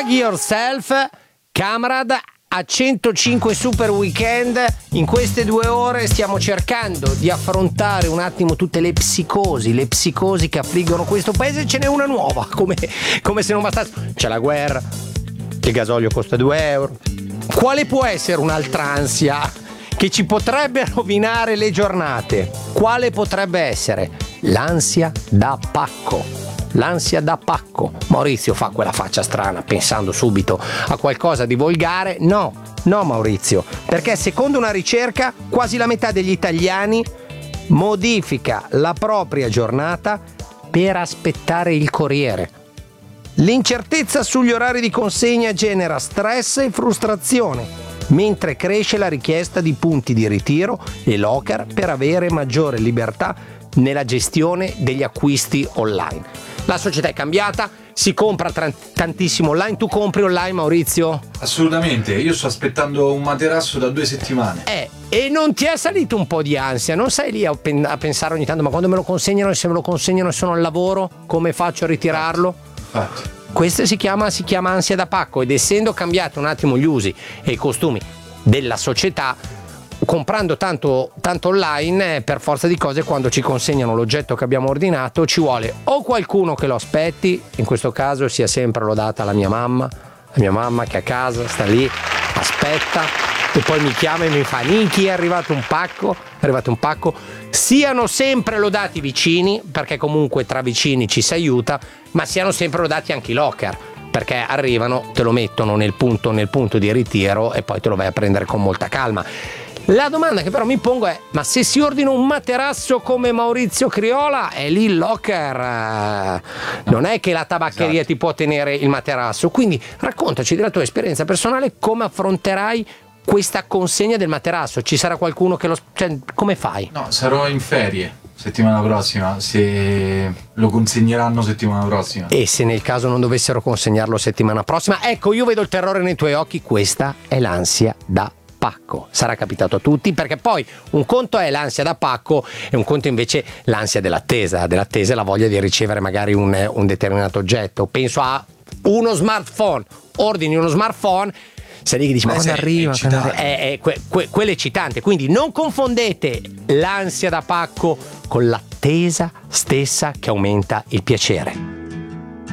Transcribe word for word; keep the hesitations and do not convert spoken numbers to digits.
Unplug Yourself, Camarad a centocinque Super Weekend. In queste due ore stiamo cercando di affrontare un attimo tutte le psicosi, le psicosi che affliggono questo paese. Ce n'è una nuova, come, come se non bastasse. C'è la guerra, il gasolio costa due euro. Quale può essere un'altra ansia che ci potrebbe rovinare le giornate? Quale potrebbe essere? L'ansia da pacco. L'ansia da pacco. Maurizio fa quella faccia strana pensando subito a qualcosa di volgare. No, no Maurizio, perché secondo una ricerca quasi la metà degli italiani modifica la propria giornata per aspettare il corriere. L'incertezza sugli orari di consegna genera stress e frustrazione, mentre cresce la richiesta di punti di ritiro e locker per avere maggiore libertà nella gestione degli acquisti online. La società è cambiata, si compra tra- tantissimo online. Tu compri online, Maurizio? Assolutamente, io sto aspettando un materasso da due settimane. Eh, e non ti è salito un po' di ansia? Non sei lì a, pen- a pensare ogni tanto, ma quando me lo consegnano e se me lo consegnano e sono al lavoro, come faccio a ritirarlo? Infatti. Questa si chiama, si chiama ansia da pacco, ed essendo cambiati un attimo gli usi e i costumi della società, comprando tanto, tanto online, per forza di cose, quando ci consegnano l'oggetto che abbiamo ordinato ci vuole o qualcuno che lo aspetti. In questo caso sia sempre lodata la mia mamma, la mia mamma che a casa sta lì, aspetta e poi mi chiama e mi fa: Nichi, è arrivato un pacco, è arrivato un pacco. Siano sempre lodati i vicini, perché comunque tra vicini ci si aiuta, ma siano sempre lodati anche i locker, perché arrivano, te lo mettono nel punto, nel punto di ritiro e poi te lo vai a prendere con molta calma. La domanda che però mi pongo è: ma se si ordina un materasso come Maurizio Criolla, è lì il locker, eh, non è che la tabaccheria esatto. ti può tenere il materasso. Quindi raccontaci della tua esperienza personale, come affronterai questa consegna del materasso. Ci sarà qualcuno che lo... cioè, come fai? No, sarò in ferie settimana prossima, se lo consegneranno settimana prossima. E se nel caso non dovessero consegnarlo settimana prossima, ecco, io vedo il terrore nei tuoi occhi. Questa è l'ansia da pacco. Sarà capitato a tutti, perché poi un conto è l'ansia da pacco e un conto invece l'ansia dell'attesa, dell'attesa e la voglia di ricevere magari un, un determinato oggetto. Penso a uno smartphone, ordini uno smartphone, sei lì che dici: ma quando arriva? È, è, que, que, quello è eccitante. Quindi non confondete l'ansia da pacco con l'attesa stessa che aumenta il piacere.